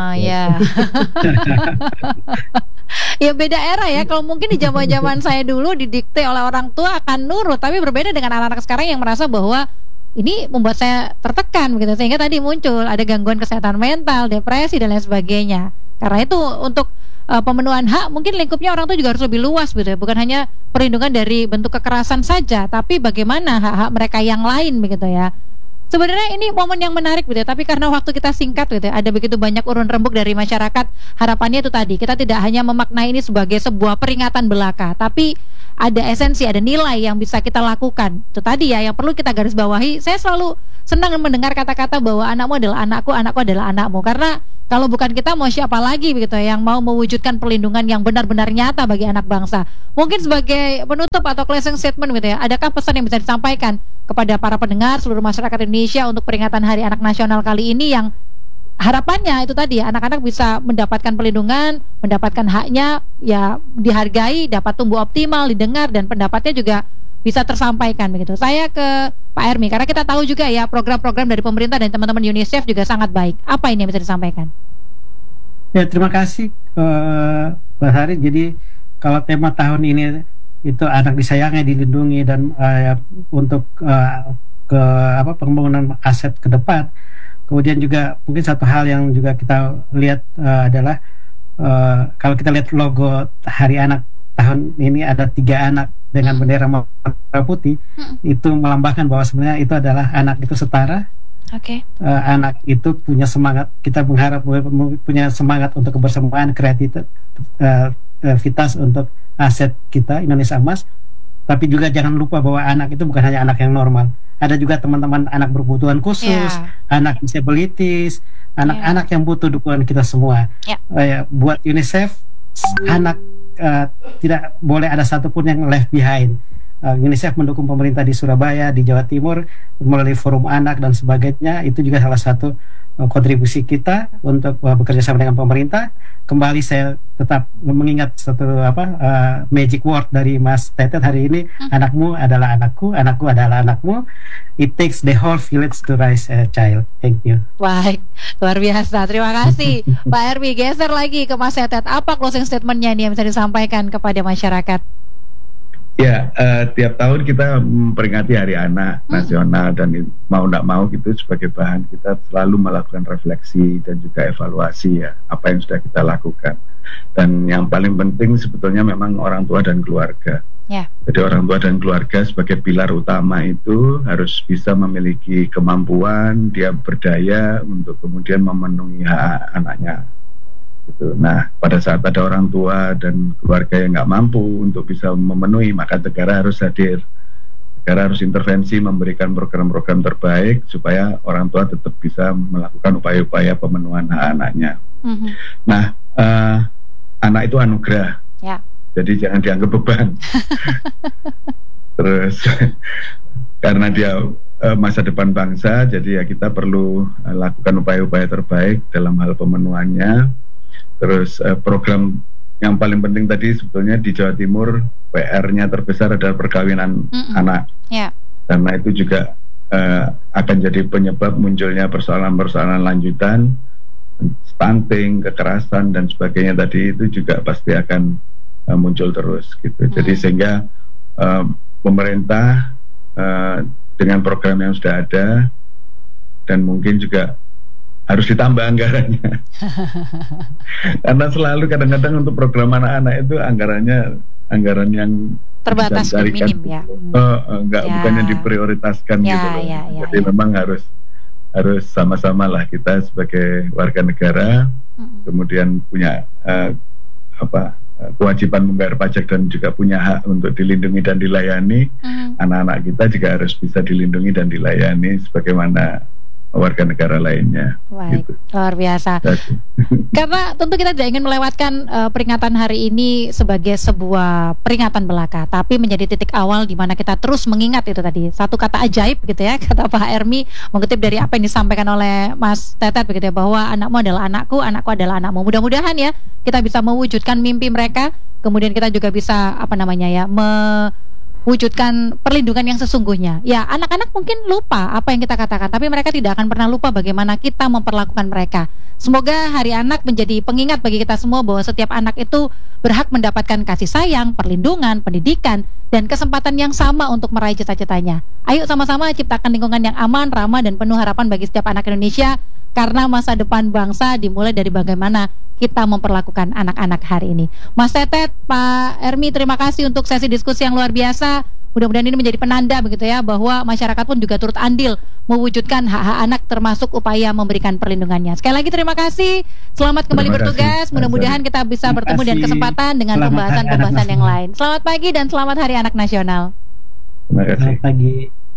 Ya beda era ya. Kalau mungkin di zaman-zaman saya dulu didikte oleh orang tua akan nurut, tapi berbeda dengan anak-anak sekarang yang merasa bahwa ini membuat saya tertekan begitu, sehingga tadi muncul ada gangguan kesehatan mental, depresi dan lain sebagainya. Karena itu untuk pemenuhan hak mungkin lingkupnya orang tua juga harus lebih luas begitu, bukan hanya perlindungan dari bentuk kekerasan saja, tapi bagaimana hak-hak mereka yang lain begitu ya. Sebenarnya ini momen yang menarik gitu ya, tapi karena waktu kita singkat gitu ya, ada begitu banyak urun rembuk dari masyarakat. Harapannya itu tadi, kita tidak hanya memaknai ini sebagai sebuah peringatan belaka, tapi ada esensi, ada nilai yang bisa kita lakukan. Itu tadi ya yang perlu kita garis bawahi. Saya selalu senang mendengar kata-kata bahwa anakmu adalah anakku adalah anakmu, karena kalau bukan kita mau siapa lagi begitu ya, yang mau mewujudkan perlindungan yang benar-benar nyata bagi anak bangsa. Mungkin sebagai penutup atau closing statement gitu ya, adakah pesan yang bisa disampaikan kepada para pendengar seluruh masyarakat Indonesia untuk peringatan Hari Anak Nasional kali ini, yang harapannya itu tadi ya, anak-anak bisa mendapatkan perlindungan, mendapatkan haknya ya, dihargai, dapat tumbuh optimal, didengar, dan pendapatnya juga bisa tersampaikan begitu. Saya ke Pak Hermi, karena kita tahu juga ya program-program dari pemerintah dan teman-teman UNICEF juga sangat baik. Apa ini yang bisa disampaikan? Ya, terima kasih Mbak Hari. Jadi kalau tema tahun ini itu anak disayangi, dilindungi, dan untuk pembangunan aset ke depan. Kemudian juga mungkin satu hal yang juga kita lihat adalah kalau kita lihat logo Hari Anak tahun ini ada 3 anak dengan bendera merah putih, itu melambangkan bahwa sebenarnya itu adalah anak itu setara. Anak itu punya semangat, kita mengharap punya semangat untuk kebersamaan, kreativitas untuk aset kita Indonesia Emas. Tapi juga jangan lupa bahwa anak itu bukan hanya anak yang normal, ada juga teman-teman anak berkebutuhan khusus, anak disabilities, anak-anak yang butuh dukungan kita semua. Buat UNICEF, anak tidak boleh ada satupun yang left behind. UNICEF mendukung pemerintah di Surabaya, di Jawa Timur melalui forum anak dan sebagainya. Itu juga salah satu kontribusi kita untuk bekerja sama dengan pemerintah. Kembali saya tetap mengingat satu magic word dari Mas Tetet hari ini, anakmu adalah anakku, anakku adalah anakmu. It takes the whole village to raise a child. Thank you. Baik, luar biasa. Terima kasih Pak Hermi. Geser lagi ke Mas Tetet. Apa closing statement-nya nih yang bisa disampaikan kepada masyarakat? Ya, tiap tahun kita memperingati Hari Anak Nasional, dan mau tidak mau gitu sebagai bahan kita selalu melakukan refleksi dan juga evaluasi ya apa yang sudah kita lakukan. Dan yang paling penting sebetulnya memang orang tua dan keluarga. Jadi orang tua dan keluarga sebagai pilar utama itu harus bisa memiliki kemampuan, dia berdaya untuk kemudian memenuhi hak anaknya. Nah, pada saat ada orang tua dan keluarga yang nggak mampu untuk bisa memenuhi, maka negara harus hadir. Negara harus intervensi, memberikan program-program terbaik supaya orang tua tetap bisa melakukan upaya-upaya pemenuhan hak anaknya. Nah, anak itu anugerah, jadi jangan dianggap beban. Terus karena dia masa depan bangsa, jadi ya kita perlu lakukan upaya-upaya terbaik dalam hal pemenuhannya. Terus program yang paling penting tadi sebetulnya di Jawa Timur, PR-nya terbesar adalah perkawinan anak. Karena itu juga akan jadi penyebab munculnya persoalan-persoalan lanjutan, stunting, kekerasan dan sebagainya tadi, itu juga pasti akan muncul terus gitu. Jadi sehingga pemerintah dengan program yang sudah ada, dan mungkin juga harus ditambah anggarannya. Karena selalu kadang-kadang untuk program anak-anak itu anggaran yang terbatas, minim ya. Bukannya diprioritaskan gitu loh. Jadi memang harus sama-sama lah kita sebagai warga negara, kemudian punya kewajiban membayar pajak dan juga punya hak untuk dilindungi dan dilayani. Anak-anak kita juga harus bisa dilindungi dan dilayani sebagaimana warga negara lainnya. Baik, gitu. Luar biasa. Karena tentu kita tidak ingin melewatkan peringatan hari ini sebagai sebuah peringatan belaka, tapi menjadi titik awal di mana kita terus mengingat itu tadi. Satu kata ajaib gitu ya, kata Pak Hermi, mengutip dari apa yang disampaikan oleh Mas Tetet begitu ya, bahwa anakmu adalah anakku adalah anakmu. Mudah-mudahan ya kita bisa mewujudkan mimpi mereka, kemudian kita juga bisa wujudkan perlindungan yang sesungguhnya. Ya, anak-anak mungkin lupa apa yang kita katakan, tapi mereka tidak akan pernah lupa bagaimana kita memperlakukan mereka. Semoga Hari Anak menjadi pengingat bagi kita semua bahwa setiap anak itu berhak mendapatkan kasih sayang, perlindungan, pendidikan, dan kesempatan yang sama untuk meraih cita-citanya. Ayo sama-sama ciptakan lingkungan yang aman, ramah, dan penuh harapan bagi setiap anak Indonesia, karena masa depan bangsa dimulai dari bagaimana kita memperlakukan anak-anak hari ini. Mas Tetet, Pak Hermi, terima kasih untuk sesi diskusi yang luar biasa. Mudah-mudahan ini menjadi penanda begitu ya, bahwa masyarakat pun juga turut andil mewujudkan hak-hak anak, termasuk upaya memberikan perlindungannya. Sekali lagi terima kasih, selamat kembali bertugas. Mudah-mudahan kita bisa bertemu dan kesempatan dengan pembahasan-pembahasan yang lain. Selamat pagi dan selamat Hari Anak Nasional. Terima kasih. Selamat pagi.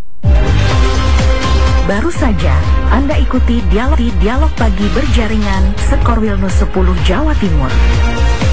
Baru saja Anda ikuti dialog pagi berjaringan Sekorwil News 10 Jawa Timur.